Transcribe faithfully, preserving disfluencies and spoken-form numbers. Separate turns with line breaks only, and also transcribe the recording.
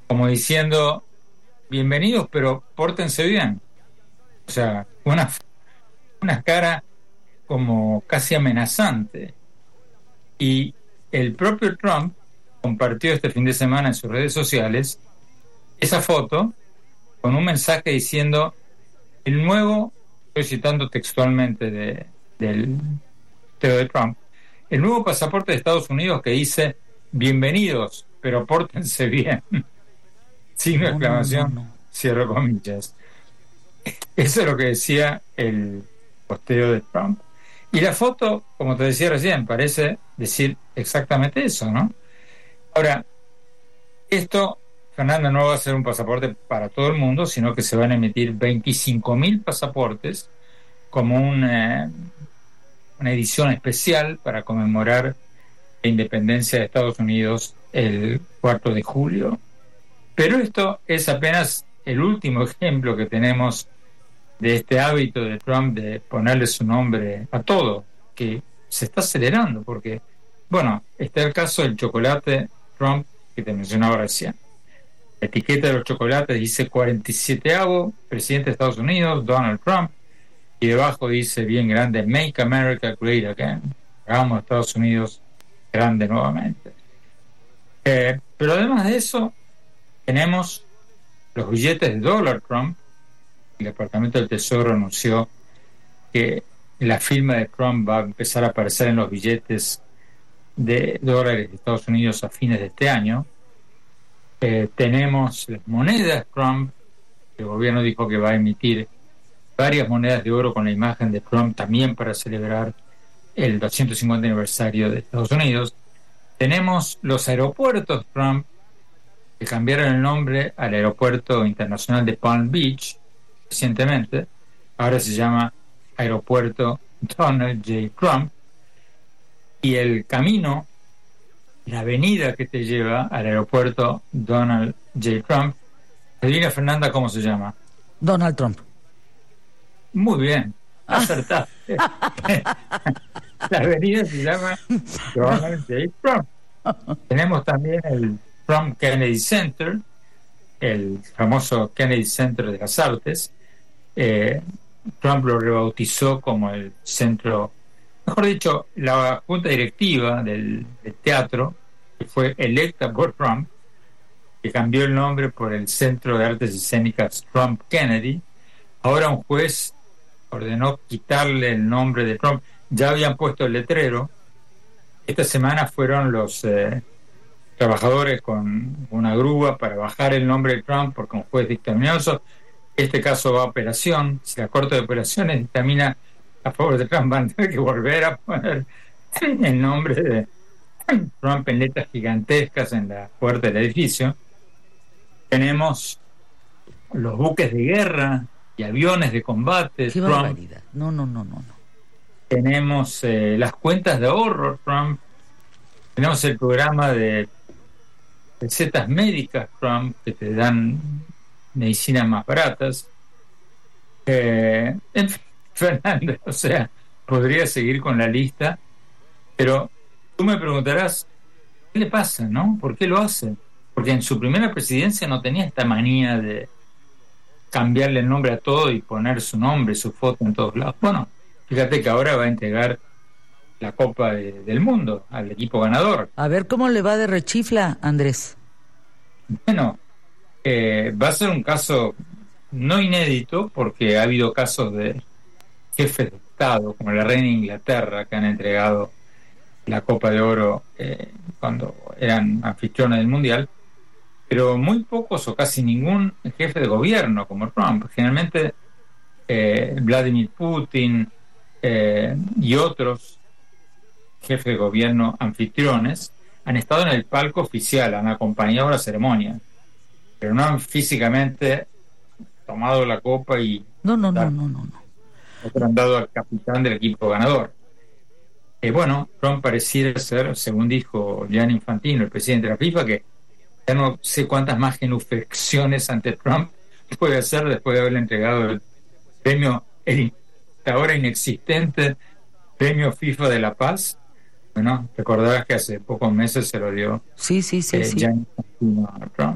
como diciendo, bienvenidos, pero pórtense bien. O sea, una, una cara como casi amenazante. Y el propio Trump compartió este fin de semana en sus redes sociales esa foto con un mensaje diciendo, el nuevo, estoy citando textualmente de, del teo de Trump, el nuevo pasaporte de Estados Unidos que dice, bienvenidos, pero pórtense bien. Signo de
No, no, no,
exclamación,
no.
cierro comillas. Eso es lo que decía el posteo de Trump. Y la foto, como te decía recién, parece decir exactamente eso, ¿no? Ahora, esto, Fernanda, no va a ser un pasaporte para todo el mundo, sino que se van a emitir veinticinco mil pasaportes como una, una edición especial para conmemorar la independencia de Estados Unidos el cuatro de julio. Pero esto es apenas el último ejemplo que tenemos de este hábito de Trump de ponerle su nombre a todo, que se está acelerando, porque, bueno, está el caso del chocolate Trump que te mencionaba recién. La etiqueta de los chocolates dice cuarenta y siete presidente de Estados Unidos, Donald Trump, y debajo dice bien grande, Make America Great Again, hagamos Estados Unidos grande nuevamente. Eh, pero además de eso, tenemos los billetes de dólar Trump. El Departamento del Tesoro anunció que la firma de Trump va a empezar a aparecer en los billetes de dólares de Estados Unidos a fines de este año. Eh, tenemos las monedas Trump. El gobierno dijo que va a emitir varias monedas de oro con la imagen de Trump también para celebrar el doscientos cincuenta aniversario de Estados Unidos. Tenemos los aeropuertos Trump, que cambiaron el nombre al Aeropuerto Internacional de Palm Beach recientemente. Ahora se llama Aeropuerto Donald J. Trump. Y el camino, la avenida que te lleva al Aeropuerto Donald J. Trump, adivina, Fernanda, ¿cómo se llama?
Donald Trump.
Muy bien, acertaste. La avenida se llama Donald J. Trump. Tenemos también el Trump Kennedy Center, el famoso Kennedy Center de las Artes. Eh, Trump lo rebautizó como el centro, mejor dicho, la junta directiva del, del teatro, que fue electa por Trump, que cambió el nombre por el Centro de Artes Escénicas Trump Kennedy. Ahora un juez ordenó quitarle el nombre de Trump. Ya habían puesto el letrero. Esta semana fueron los eh, trabajadores con una grúa para bajar el nombre de Trump porque un juez dictaminó eso. Este caso va a operación. Si la Corte de Operaciones dictamina a favor de Trump, van a tener que volver a poner el nombre de Trump en letras gigantescas en la puerta del edificio. Tenemos los buques de guerra y aviones de combate.
Qué
Trump.
barbaridad. No, no, no, no, no.
Tenemos eh, las cuentas de ahorro Trump. Tenemos el programa de recetas médicas Trump que te dan medicinas más baratas. Eh, en fin, Fernando, o sea, podría seguir con la lista, pero tú me preguntarás, ¿qué le pasa, no? ¿Por qué lo hace? Porque en su primera presidencia no tenía esta manía de cambiarle el nombre a todo y poner su nombre, su foto en todos lados. Bueno, fíjate que ahora va a entregar la Copa de, del Mundo al equipo ganador.
A ver cómo le va de rechifla, Andrés.
Bueno, eh, va a ser un caso no inédito, porque ha habido casos de jefes de Estado, como la reina de Inglaterra, que han entregado la Copa de Oro eh, cuando eran anfitriones del Mundial, pero muy pocos o casi ningún jefe de gobierno como Trump. Generalmente eh, Vladimir Putin eh, y otros jefes de gobierno anfitriones han estado en el palco oficial, han acompañado la ceremonia, pero no han físicamente tomado la copa y
No, no, no, no, no, no.
otro han dado al capitán del equipo ganador. Eh, bueno, Trump pareciera ser, según dijo Gianni Infantino, el presidente de la FIFA, que ya no sé cuántas más genuflexiones ante Trump puede hacer después de haberle entregado el premio, el ahora inexistente premio FIFA de la Paz. Bueno, recordarás que hace pocos meses se lo dio
Sí, sí, sí,
eh,
sí.
Gianni Infantino a Trump.